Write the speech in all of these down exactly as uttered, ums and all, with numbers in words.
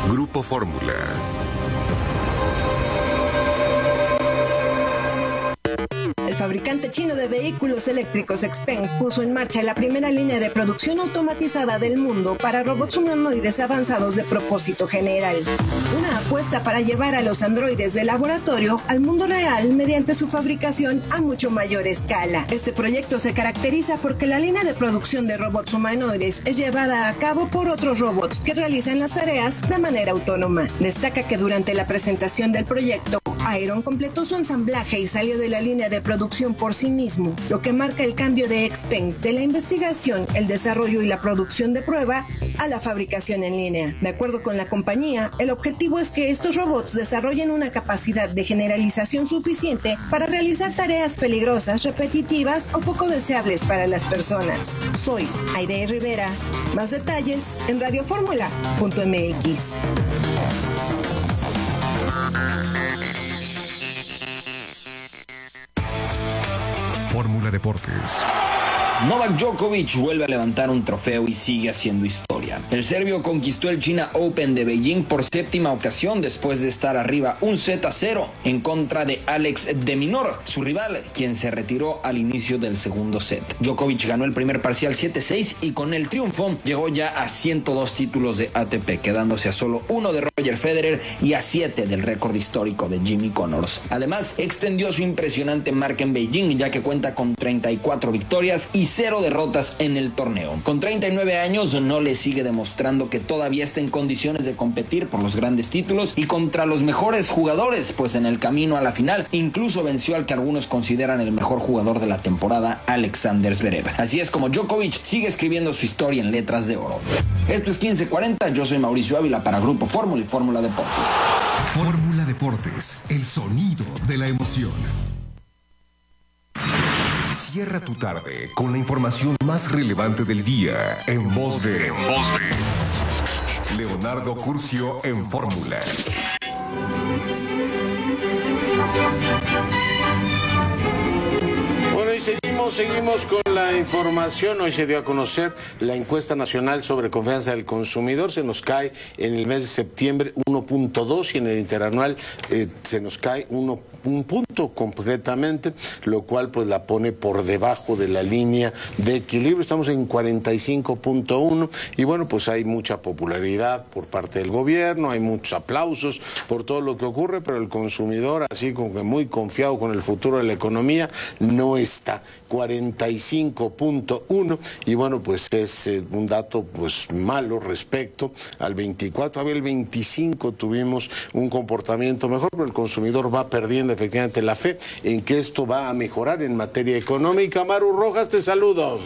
Grupo Fórmula. El fabricante chino de vehículos eléctricos Xpeng puso en marcha la primera línea de producción automatizada del mundo para robots humanoides avanzados de propósito general. Una apuesta para llevar a los androides de laboratorio al mundo real mediante su fabricación a mucho mayor escala. Este proyecto se caracteriza porque la línea de producción de robots humanoides es llevada a cabo por otros robots que realizan las tareas de manera autónoma. Destaca que durante la presentación del proyecto, Iron completó su ensamblaje y salió de la línea de producción por sí mismo, lo que marca el cambio de Xpeng de la investigación, el desarrollo y la producción de prueba a la fabricación en línea. De acuerdo con la compañía, el objetivo es que estos robots desarrollen una capacidad de generalización suficiente para realizar tareas peligrosas, repetitivas o poco deseables para las personas. Soy Aide Rivera. Más detalles en radioformula punto m x. Fórmula Deportes. Novak Djokovic vuelve a levantar un trofeo y sigue haciendo historia. El serbio conquistó el China Open de Beijing por séptima ocasión después de estar arriba un set a cero en contra de Alex de Minaur, su rival, quien se retiró al inicio del segundo set. Djokovic ganó el primer parcial siete seis y con el triunfo llegó ya a ciento dos títulos de A T P, quedándose a solo uno de Roger Federer y a siete del récord histórico de Jimmy Connors. Además, extendió su impresionante marca en Beijing, ya que cuenta con treinta y cuatro victorias y cero derrotas en el torneo. Con treinta y nueve años no le sigue demostrando que todavía está en condiciones de competir por los grandes títulos y contra los mejores jugadores, pues en el camino a la final incluso venció al que algunos consideran el mejor jugador de la temporada, Alexander Zverev. Así es como Djokovic sigue escribiendo su historia en letras de oro. Esto es quince cuarenta, yo soy Mauricio Ávila para Grupo Fórmula y Fórmula Deportes. Fórmula Deportes, el sonido de la emoción. Cierra tu tarde con la información más relevante del día en voz de, en voz de Leonardo Curcio en Fórmula. Bueno, y seguimos, seguimos con la información. Hoy se dio a conocer la encuesta nacional sobre confianza del consumidor. Se nos cae en el mes de septiembre uno punto dos y en el interanual eh, se nos cae uno un punto concretamente, lo cual pues la pone por debajo de la línea de equilibrio. Estamos en cuarenta y cinco punto uno y bueno, pues hay mucha popularidad por parte del gobierno, hay muchos aplausos por todo lo que ocurre, pero el consumidor, así como que muy confiado con el futuro de la economía, no está. cuarenta y cinco punto uno y bueno, pues es eh, un dato pues malo respecto al veinticuatro. Había el veinticinco, tuvimos un comportamiento mejor, pero el consumidor va perdiendo efectivamente la fe en que esto va a mejorar en materia económica. Maru Rojas, te saludo.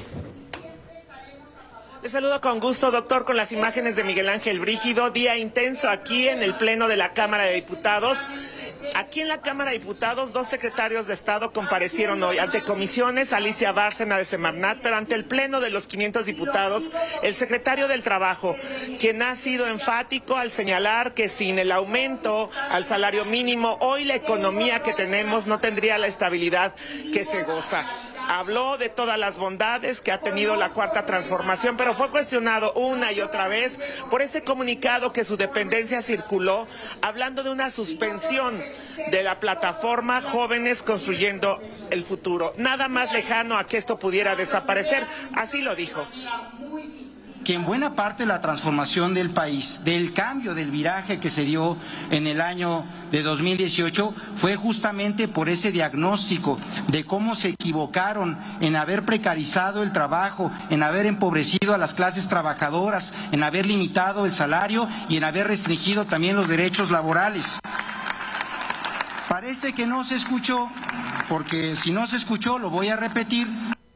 Les saludo con gusto, doctor, con las imágenes de Miguel Ángel Brígido. Día intenso aquí en el Pleno de la Cámara de Diputados. Aquí en la Cámara de Diputados, dos secretarios de Estado comparecieron hoy ante comisiones, Alicia Bárcena de Semarnat, pero ante el Pleno de los quinientos diputados, el secretario del Trabajo, quien ha sido enfático al señalar que sin el aumento al salario mínimo, hoy la economía que tenemos no tendría la estabilidad que se goza. Habló de todas las bondades que ha tenido la Cuarta Transformación, pero fue cuestionado una y otra vez por ese comunicado que su dependencia circuló, hablando de una suspensión de la plataforma Jóvenes Construyendo el Futuro. Nada más lejano a que esto pudiera desaparecer, así lo dijo. Que en buena parte la transformación del país, del cambio, del viraje que se dio en el año de dos mil dieciocho, fue justamente por ese diagnóstico de cómo se equivocaron en haber precarizado el trabajo, en haber empobrecido a las clases trabajadoras, en haber limitado el salario y en haber restringido también los derechos laborales. Parece que no se escuchó, porque si no se escuchó, lo voy a repetir.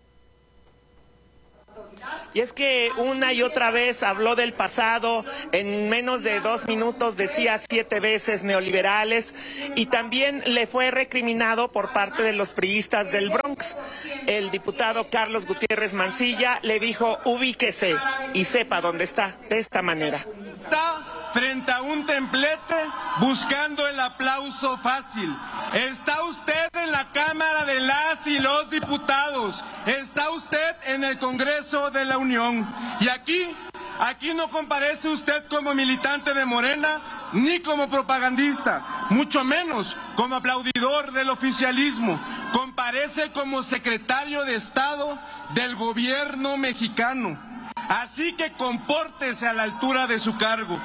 Y es que una y otra vez habló del pasado, en menos de dos minutos decía siete veces neoliberales y también le fue recriminado por parte de los priistas del Bronx. El diputado Carlos Gutiérrez Mancilla le dijo ubíquese y sepa dónde está, de esta manera. Está frente a un templete buscando el aplauso fácil. Está usted en la Cámara de las y los Diputados. Está usted en el Congreso de la Unión. Y aquí Aquí no comparece usted como militante de Morena ni como propagandista, mucho menos como aplaudidor del oficialismo. Comparece como secretario de Estado del gobierno mexicano. Así que compórtese a la altura de su cargo.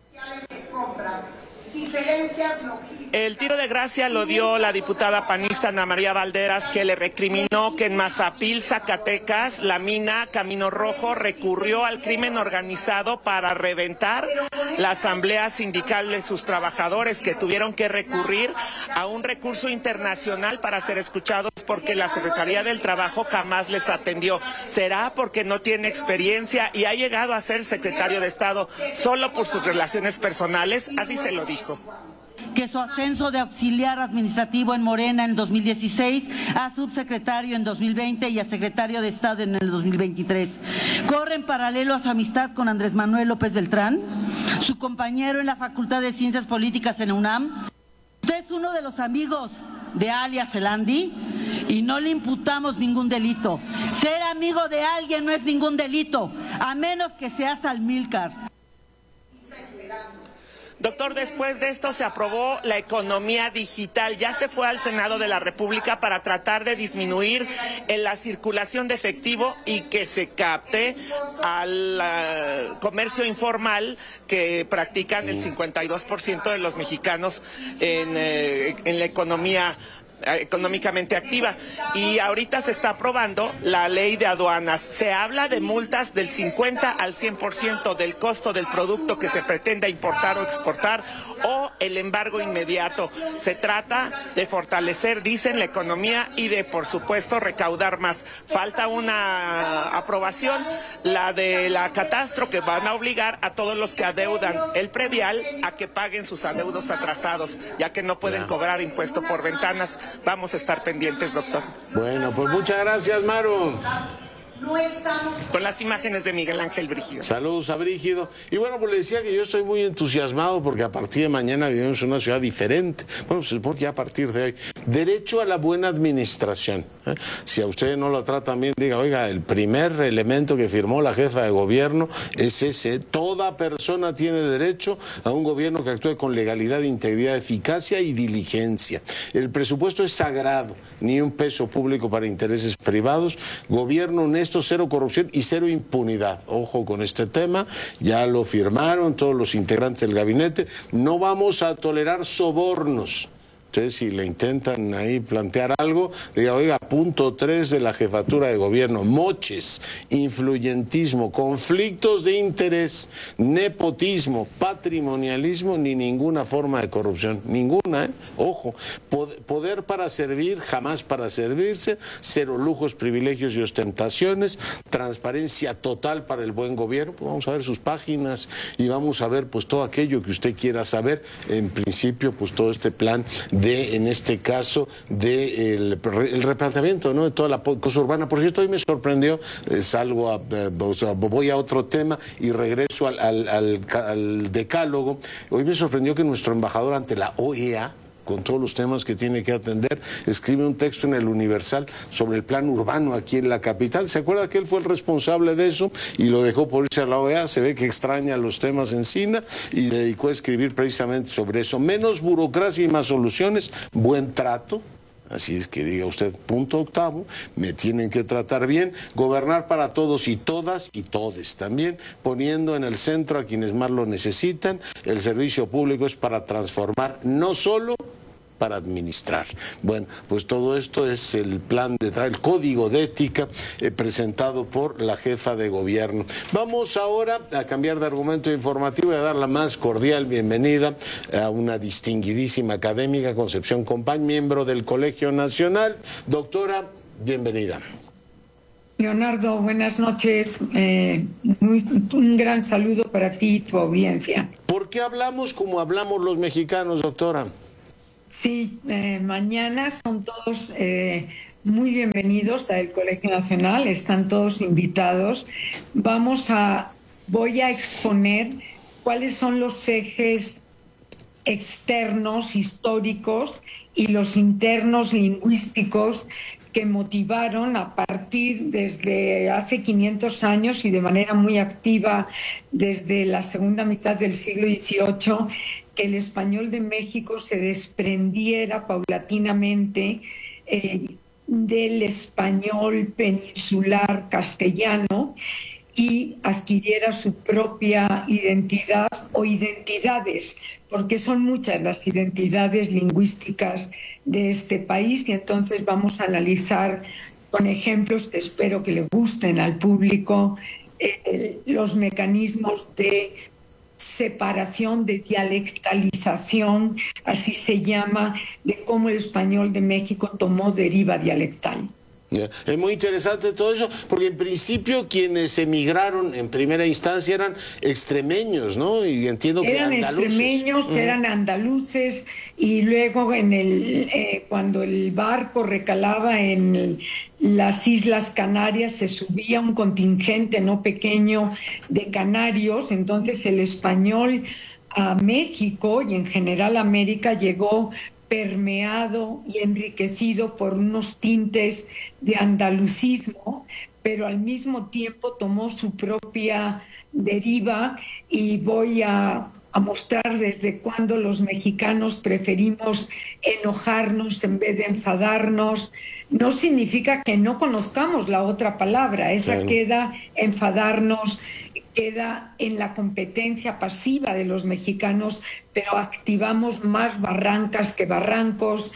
El tiro de gracia lo dio la diputada panista Ana María Valderas, que le recriminó que en Mazapil, Zacatecas, la mina Camino Rojo recurrió al crimen organizado para reventar la asamblea sindical de sus trabajadores, que tuvieron que recurrir a un recurso internacional para ser escuchados porque la Secretaría del Trabajo jamás les atendió. ¿Será porque no tiene experiencia y ha llegado a ser secretario de Estado solo por sus relaciones personales? Así se lo dijo. Que su ascenso de auxiliar administrativo en Morena en dos mil dieciséis a subsecretario en dos mil veinte y a secretario de Estado en el dos mil veintitrés. Corre en paralelo a su amistad con Andrés Manuel López Beltrán, su compañero en la Facultad de Ciencias Políticas en UNAM. Usted es uno de los amigos de alias Elandi y no le imputamos ningún delito. Ser amigo de alguien no es ningún delito, a menos que seas Almílcar. Doctor, después de esto se aprobó la economía digital. Ya se fue al Senado de la República para tratar de disminuir en la circulación de efectivo y que se capte al uh, comercio informal que practican el cincuenta y dos por ciento de los mexicanos en, eh, en la economía económicamente activa. Y ahorita se está aprobando la ley de aduanas. Se habla de multas del cincuenta al cien por ciento del costo del producto que se pretenda importar o exportar, o el embargo inmediato. Se trata de fortalecer, dicen, la economía y de, por supuesto, recaudar más. Falta una aprobación, la de la catastro, que van a obligar a todos los que adeudan el predial a que paguen sus adeudos atrasados, ya que no pueden cobrar impuesto por ventanas. Vamos a estar pendientes, doctor. Bueno, pues muchas gracias, Maru. Con las imágenes de Miguel Ángel Brígido. Saludos a Brígido. Y bueno, pues le decía que yo estoy muy entusiasmado porque a partir de mañana vivimos en una ciudad diferente. Bueno, se supone que a partir de hoy. Derecho a la buena administración. ¿eh? Si a ustedes no lo tratan bien, diga, oiga, el primer elemento que firmó la jefa de gobierno es ese. Toda persona tiene derecho a un gobierno que actúe con legalidad, integridad, eficacia y diligencia. El presupuesto es sagrado, ni un peso público para intereses privados. Gobierno honesto, cero corrupción y cero impunidad. Ojo con este tema, ya lo firmaron todos los integrantes del gabinete. No vamos a tolerar sobornos. Ustedes, si le intentan ahí plantear algo, diga, oiga, punto tres de la jefatura de gobierno: moches, influyentismo, conflictos de interés, nepotismo, patrimonialismo, ni ninguna forma de corrupción, ninguna, ¿eh? Ojo, poder para servir, jamás para servirse, cero lujos, privilegios y ostentaciones, transparencia total para el buen gobierno. Pues vamos a ver sus páginas y vamos a ver pues todo aquello que usted quiera saber. En principio, pues todo este plan de, en este caso, de el, el replanteamiento, ¿no?, de toda la cosa urbana. Por cierto, hoy me sorprendió, eh, salgo a, eh, o sea, voy a otro tema y regreso al, al, al, al decálogo. Hoy me sorprendió que nuestro embajador ante la O E A, con todos los temas que tiene que atender, escribe un texto en el Universal sobre el plan urbano aquí en la capital. ¿Se acuerda que él fue el responsable de eso y lo dejó por irse a la O E A? Se ve que extraña los temas encima y dedicó a escribir precisamente sobre eso. Menos burocracia y más soluciones, buen trato. Así es que diga usted, punto octavo, me tienen que tratar bien, gobernar para todos y todas y todes también, poniendo en el centro a quienes más lo necesitan. El servicio público es para transformar, no solo para administrar. Bueno, pues todo esto es el plan de traer el código de ética eh, presentado por la jefa de gobierno. Vamos ahora a cambiar de argumento informativo y a dar la más cordial bienvenida a una distinguidísima académica, Concepción Compañ, miembro del Colegio Nacional. Doctora, bienvenida. Leonardo, buenas noches. Eh, muy, un gran saludo para ti y tu audiencia. ¿Por qué hablamos como hablamos los mexicanos, doctora? Sí, eh, mañana son todos eh, muy bienvenidos al Colegio Nacional, están todos invitados. Vamos a, voy a exponer cuáles son los ejes externos históricos y los internos lingüísticos que motivaron a partir desde hace quinientos años y de manera muy activa desde la segunda mitad del siglo dieciocho, que el español de México se desprendiera paulatinamente eh, del español peninsular castellano y adquiriera su propia identidad o identidades, porque son muchas las identidades lingüísticas de este país, y entonces vamos a analizar con ejemplos que espero que le gusten al público eh, los mecanismos de separación, de dialectalización, así se llama, de cómo el español de México tomó deriva dialectal. Es muy interesante todo eso, porque en principio quienes emigraron en primera instancia eran extremeños, ¿no? Y entiendo que eran andaluces. extremeños, uh-huh. eran andaluces, y luego en el eh, cuando el barco recalaba en el, las Islas Canarias, se subía un contingente no pequeño de canarios. Entonces el español a México y en general a América llegó permeado y enriquecido por unos tintes de andalucismo, pero al mismo tiempo tomó su propia deriva, y voy a, a mostrar desde cuándo los mexicanos preferimos enojarnos en vez de enfadarnos. No significa que no conozcamos la otra palabra, esa claro. queda enfadarnos, queda en la competencia pasiva de los mexicanos, pero activamos más barrancas que barrancos,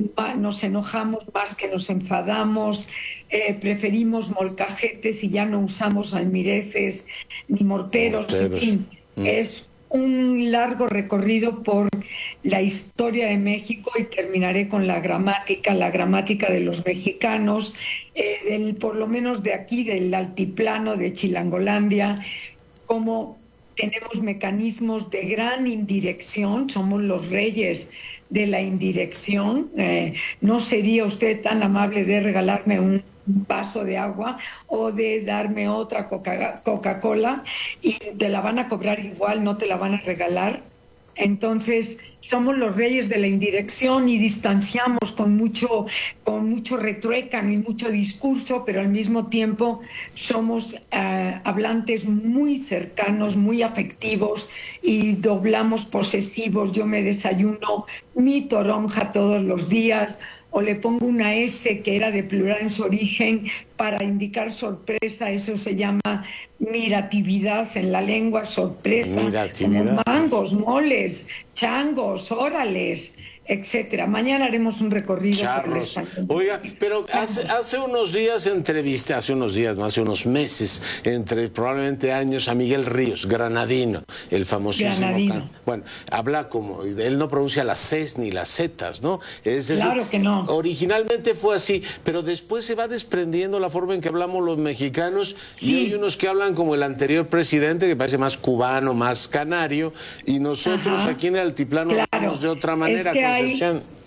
nos enojamos más que nos enfadamos, eh, preferimos molcajetes y ya no usamos almireces ni morteros, morteros. En fin, mm. es un largo recorrido por la historia de México, y terminaré con la gramática, la gramática de los mexicanos, eh, del, por lo menos de aquí, del altiplano de Chilangolandia, cómo tenemos mecanismos de gran indirección, somos los reyes de la indirección. Eh, no sería usted tan amable de regalarme un vaso de agua o de darme otra coca- Coca-Cola y te la van a cobrar igual, no te la van a regalar. Entonces somos los reyes de la indirección y distanciamos con mucho, con mucho retruécano y mucho discurso, pero al mismo tiempo somos uh, hablantes muy cercanos, muy afectivos, y doblamos posesivos. Yo me desayuno mi toronja todos los días, o le pongo una S que era de plural en su origen para indicar sorpresa. Eso se llama miratividad en la lengua, sorpresa, como mangos, moles, changos, órales, etcétera. Mañana haremos un recorrido Charros. por el español. Oiga, pero hace, hace unos días entrevisté, hace unos días, no, hace unos meses, entre probablemente años, a Miguel Ríos, granadino, el famosísimo. Granadino. Can... Bueno, habla como, él no pronuncia las Cs ni las Zs, ¿no? Es decir, claro que no. Originalmente fue así, pero después se va desprendiendo la forma en que hablamos los mexicanos, sí. Y hay unos que hablan como el anterior presidente, que parece más cubano, más canario, y nosotros Ajá. aquí en el altiplano claro. hablamos de otra manera. Es que hay,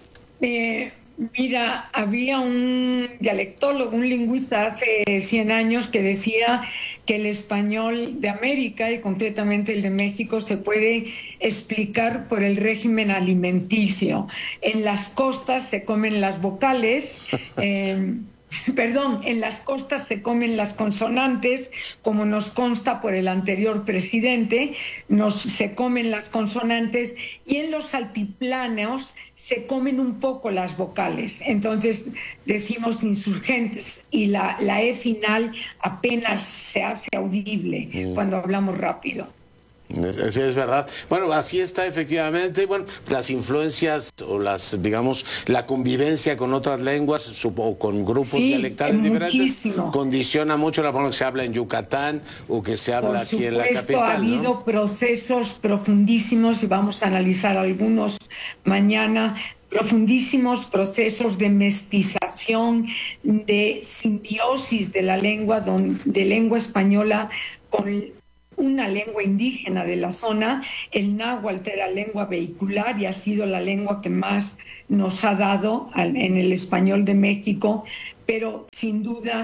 eh, mira, había un dialectólogo, un lingüista hace cien años que decía que el español de América y concretamente el de México se puede explicar por el régimen alimenticio. En las costas se comen las vocales, eh, Perdón, en las costas se comen las consonantes, como nos consta por el anterior presidente, nos, se comen las consonantes, y en los altiplanos se comen un poco las vocales. Entonces decimos insurgentes, y la, la E final apenas se hace audible mm. cuando hablamos rápido. Sí, es verdad. Bueno, así está efectivamente. Bueno, las influencias o las, digamos, la convivencia con otras lenguas o con grupos sí, dialectales diferentes condiciona mucho la forma que se habla en Yucatán o que se habla Por aquí supuesto, en la capital. Ha habido ¿no? procesos profundísimos, y vamos a analizar algunos mañana. Profundísimos procesos de mestización, de simbiosis de la lengua, de lengua española con una lengua indígena de la zona. El náhuatl era lengua vehicular y ha sido la lengua que más nos ha dado en el español de México, pero sin duda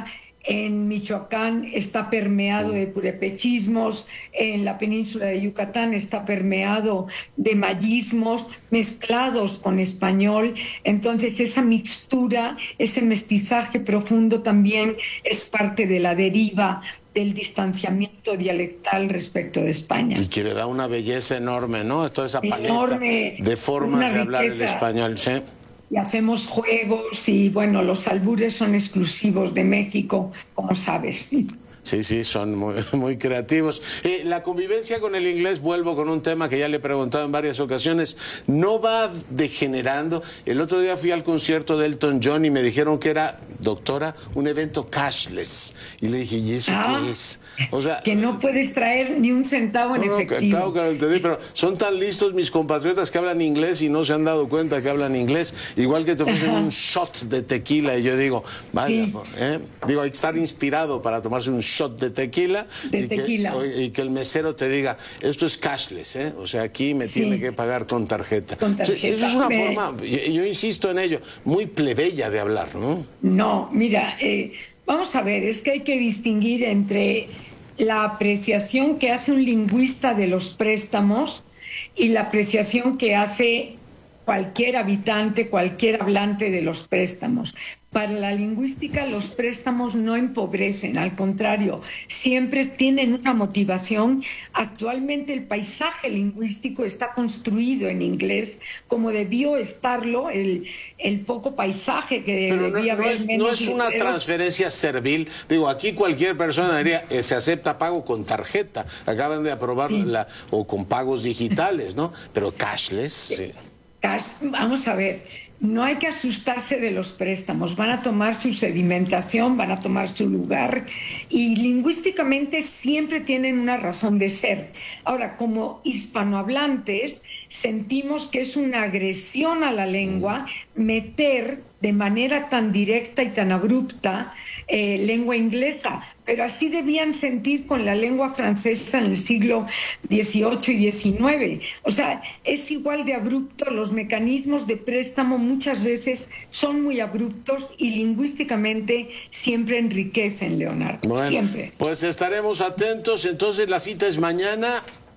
en Michoacán está permeado de purépechismos, en la península de Yucatán está permeado de mayismos mezclados con español. Entonces esa mixtura, ese mestizaje profundo también es parte de la deriva del distanciamiento dialectal respecto de España. Y que le da una belleza enorme, ¿no? Toda esa paleta enorme, de formas de hablar el español, ¿sí? Y hacemos juegos y, bueno, los albures son exclusivos de México, como sabes. Sí, sí, son muy, muy creativos. Eh, la convivencia con el inglés, vuelvo con un tema que ya le he preguntado en varias ocasiones, ¿no va degenerando? El otro día fui al concierto de Elton John y me dijeron que era, doctora, un evento cashless. Y le dije, ¿y eso ah, qué es? O sea, que no puedes traer ni un centavo en no, efectivo. Claro que lo entendí, pero son tan listos mis compatriotas que hablan inglés y no se han dado cuenta que hablan inglés. Igual que te ofrecen un shot de tequila y yo digo, vaya, sí. ¿eh? Digo, hay que estar inspirado para tomarse un shot de tequila, de y, tequila. Que, y que el mesero te diga, esto es cashless, ¿eh? O sea, aquí me sí. tiene que pagar con tarjeta. Con tarjeta. O sea, eso es una me... forma, yo, yo insisto en ello, muy plebeya de hablar, ¿no? No, mira, eh, vamos a ver, es que hay que distinguir entre la apreciación que hace un lingüista de los préstamos y la apreciación que hace cualquier habitante, cualquier hablante de los préstamos. Para la lingüística los préstamos no empobrecen, al contrario, siempre tienen una motivación. Actualmente el paisaje lingüístico está construido en inglés, como debió estarlo el, el poco paisaje que Pero debía no, no haber es, menos no es una letreros. transferencia servil. Digo, aquí cualquier persona diría, eh, se acepta pago con tarjeta. Acaban de aprobar Sí. la, o con pagos digitales, ¿no? Pero cashless, sí. Cash, vamos a ver. No hay que asustarse de los préstamos, van a tomar su sedimentación, van a tomar su lugar y lingüísticamente siempre tienen una razón de ser. Ahora, como hispanohablantes, sentimos que es una agresión a la lengua meter de manera tan directa y tan abrupta eh, lengua inglesa, pero así debían sentir con la lengua francesa en el siglo dieciocho y diecinueve. O sea, es igual de abrupto, los mecanismos de préstamo muchas veces son muy abruptos y lingüísticamente siempre enriquecen, Leonardo, Bueno, siempre. Pues estaremos atentos, entonces la cita es mañana.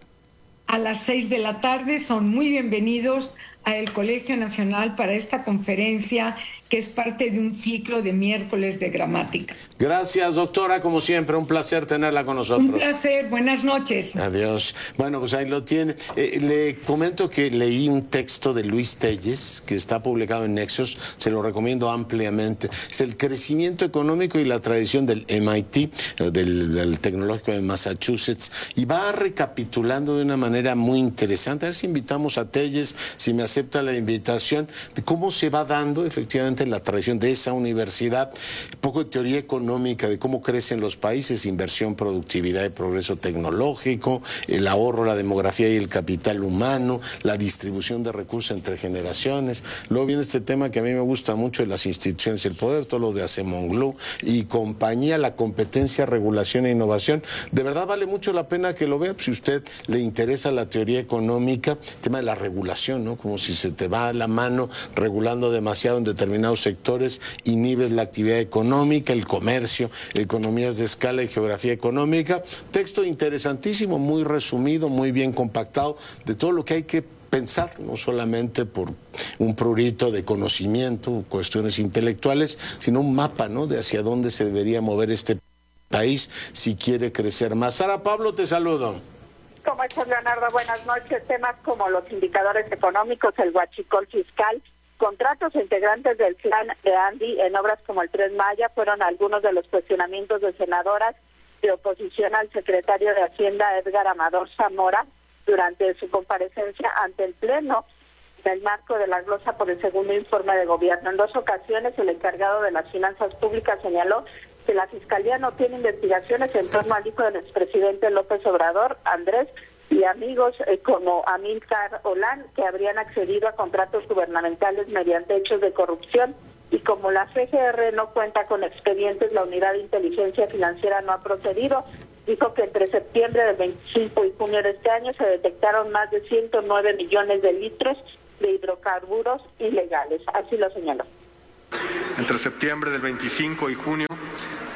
A las seis de la tarde son muy bienvenidos al Colegio Nacional para esta conferencia que es parte de un ciclo de miércoles de gramática. Gracias, doctora, como siempre, un placer tenerla con nosotros. Un placer, buenas noches. Adiós. Bueno, pues ahí lo tiene. Eh, le comento que leí un texto de Luis Telles, que está publicado en Nexos, se lo recomiendo ampliamente. Es el crecimiento económico y la tradición del M I T, del, del Tecnológico de Massachusetts, y va recapitulando de una manera muy interesante. A ver si invitamos a Telles, si me acepta la invitación, de cómo se va dando efectivamente la tradición de esa universidad, un poco de teoría económica de cómo crecen los países, inversión, productividad y progreso tecnológico, el ahorro, la demografía y el capital humano, la distribución de recursos entre generaciones. Luego viene este tema que a mí me gusta mucho de las instituciones y el poder, todo lo de Acemoglu y compañía, la competencia, regulación e innovación. De verdad vale mucho la pena que lo vea, si usted le interesa la teoría económica, el tema de la regulación, ¿no? Como si se te va la mano regulando demasiado en determinados sectores, inhibes la actividad económica, el comercio, economías de escala y geografía económica. Texto interesantísimo, muy resumido, muy bien compactado, de todo lo que hay que pensar, no solamente por un prurito de conocimiento, cuestiones intelectuales, sino un mapa, ¿no?, de hacia dónde se debería mover este país si quiere crecer más. Sara Pablo, te saludo. ¿Cómo estás, Leonardo? Buenas noches. Temas como los indicadores económicos, el huachicol fiscal, contratos e integrantes del plan de Andy en obras como el Tren Maya fueron algunos de los cuestionamientos de senadoras de oposición al secretario de Hacienda, Edgar Amador Zamora, durante su comparecencia ante el Pleno en el marco de la glosa por el segundo informe de gobierno. En dos ocasiones, el encargado de las finanzas públicas señaló que la Fiscalía no tiene investigaciones en torno al hijo del expresidente López Obrador, Andrés, y amigos eh, como Amílcar Olán, que habrían accedido a contratos gubernamentales mediante hechos de corrupción, y como la C G R no cuenta con expedientes, la Unidad de Inteligencia Financiera no ha procedido. Dijo que entre septiembre del veinticinco y junio de este año se detectaron más de ciento nueve millones de litros de hidrocarburos ilegales. Así lo señaló. Entre septiembre del veinticinco y junio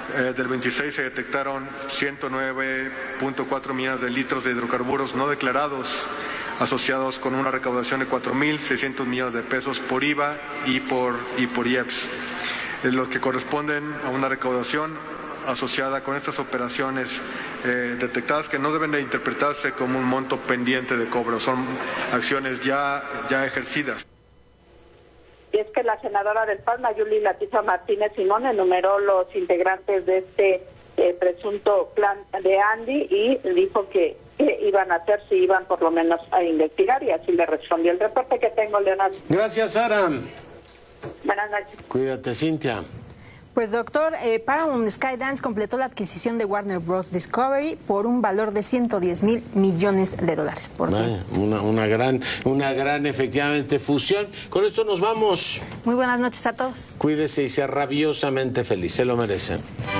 eh, del veintiséis se detectaron ciento nueve punto cuatro millones de litros de hidrocarburos no declarados, asociados con una recaudación de cuatro mil seiscientos millones de pesos por I V A y por, y por I E P S, eh, los que corresponden a una recaudación asociada con estas operaciones eh, detectadas, que no deben de interpretarse como un monto pendiente de cobro, son acciones ya, ya ejercidas. Y es que la senadora del P A N, Mayuli Latifa Martínez Simón, enumeró los integrantes de este eh, presunto plan de Andy y dijo que, que iban a hacer, si iban por lo menos a investigar, y así le respondió el reporte que tengo, Leonardo. Gracias, Sara. Buenas noches. Cuídate, Cintia. Pues doctor, eh, Paramount Skydance completó la adquisición de Warner Bros. Discovery por un valor de ciento diez mil millones de dólares. Por Vaya, una, una gran, una gran efectivamente fusión. Con esto nos vamos. Muy buenas noches a todos. Cuídese y sea rabiosamente feliz, se lo merecen.